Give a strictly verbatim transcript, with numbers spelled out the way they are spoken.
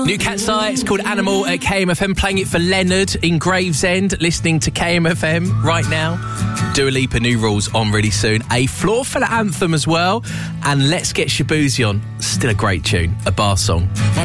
New Cat's Eye, it's called Animal at K M F M, playing it for Leonard in Gravesend, listening to K M F M right now. Dua Lipa, New Rules on really soon. A Floor Filler anthem as well. And Let's Get Shaboozey on, still a great tune, a bar song.